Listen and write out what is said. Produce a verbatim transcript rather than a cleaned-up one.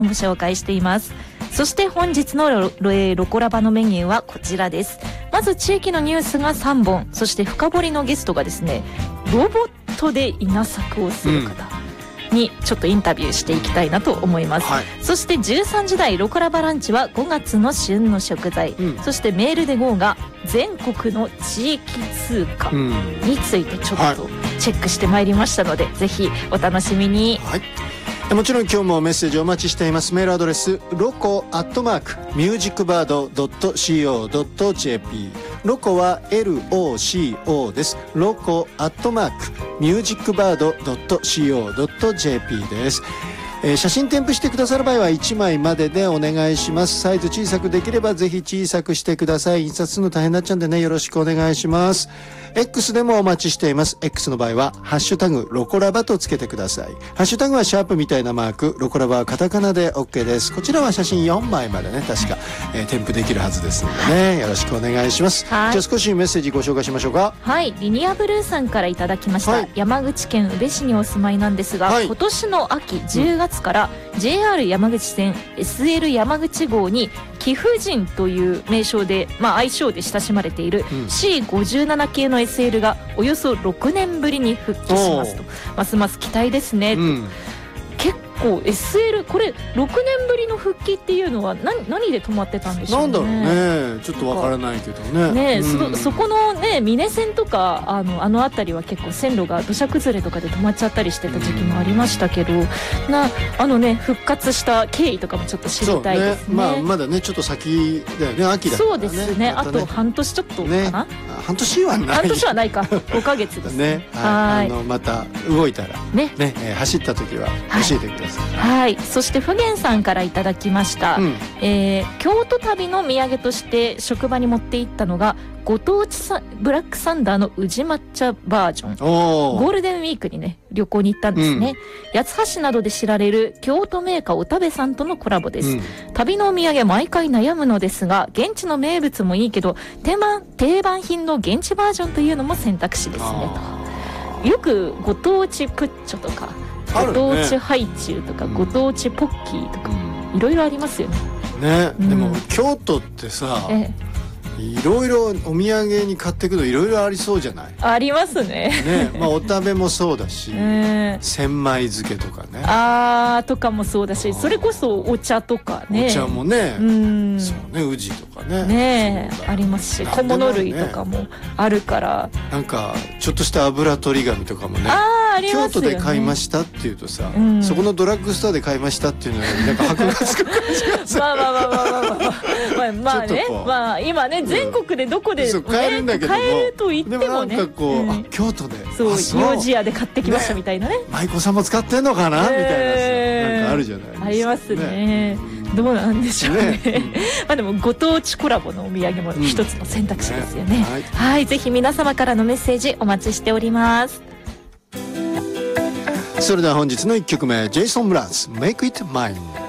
ご紹介しています。そして本日の ロ, ロ, ロコラバのメニューはこちらです。まず地域のニュースがさんぼん、そして深掘りのゲストがですね、ロボットで稲作をする方にちょっとインタビューしていきたいなと思います、はい、そしてじゅうさんじ台ロコラバランチはごがつの旬の食材、うん、そしてメールで ゴー が全国の地域通貨についてちょっとチェックしてまいりましたので、はい、ぜひお楽しみに、 はい、もちろん今日もメッセージお待ちしています。メールアドレスロコアットマークミュージックバードドットシーオードットジェーピー、 ロコは エルオーシーオー です。ロコアットマークミュージックバードドットシーオードットジェーピー です。えー、写真添付してくださる場合はいちまいまででお願いします。サイズ小さくできればぜひ小さくしてください。印刷するの大変になっちゃうんでね、よろしくお願いします。X でもお待ちしています。 X の場合はハッシュタグロコラバとつけてください。ハッシュタグはシャープみたいなマーク、ロコラバはカタカナで OK です。こちらは写真よんまいまでね、確か、えー、添付できるはずですのでね、よろしくお願いします。じゃあ少しメッセージご紹介しましょうか。 はい、リニアブルーさんからいただきました、はい、山口県宇部市にお住まいなんですが、はい、今年の秋じゅうがつから、うん、ジェイアール 山口線 エスエル 山口号に貴婦人という名称で、まあ、愛称で親しまれている シーごじゅうなな 系の エスエル がおよそろくねんぶりに復帰しますと。ますます期待ですね、うん、結構 エスエル これろくねんぶりの復帰っていうのは 何, 何で止まってたんでしょうね。 なんだろうね、ちょっとわからないけどね。 ね、 うん、 そ, そこのね峰線とかあのあの辺りは結構線路が土砂崩れとかで止まっちゃったりしてた時期もありましたけど、うん、なあのね復活した経緯とかもちょっと知りたいですね。 そうね、まあ、まだねちょっと先だよね、秋だからね。 そうですね、あと半年ちょっとかな、ね、 半年はない半年はないかごかげつですね。 はい、あのまた動いたらね、ね、えー、走った時は教えてください。 はい、はい、そしてフゲンさんからいただきました、うん、えー、京都旅の土産として職場に持って行ったのがご当地サブラックサンダーの宇治抹茶バージョン。ゴールデンウィークにね旅行に行ったんですね、うん、八つ橋などで知られる京都メーカーおたべさんとのコラボです、うん、旅のお土産毎回悩むのですが現地の名物もいいけど定番、定番品の現地バージョンというのも選択肢ですねと。よくご当地プッチョとかご当地ハイチュウとか、ね、ご当地ポッキーとか、うん、いろいろありますよね。 ね、うん、でも京都ってさ、ええ、いろいろお土産に買っていくのいろいろありそうじゃない。 ありますね。 ね、まあお食べもそうだし、えー、千枚漬けとかね。 あーとかもそうだし、それこそお茶とかね。 お茶もね、うん、そうね、宇治とかね。 ねありますし、小物類とかもあるから。 なんかちょっとした油取り紙とかもね。 あありますよね。 京都で買いましたっていうとさ、うん、そこのドラッグストアで買いましたっていうのになんか箔がつく感じがさ。まあまあまあまあまあまあまあまあね、まあ今ね全国でどこで、ね、そう買えるんだけども、 買えると言ってもね。でもなんかこう、うん、あ京都でそう幼児屋で買ってきましたみたいなね。 舞妓さんも使ってんのかな、えー、みたいなさ、なんかあるじゃないですか。 ありますね。どうなんでしょうね。ねまあでもご当地コラボのお土産も一つの選択肢ですよね。うんね、はい、はい、ぜひ皆様からのメッセージお待ちしております。 それでは本日のいっきょくめ、ジェイソン・ブランス Make It Mine。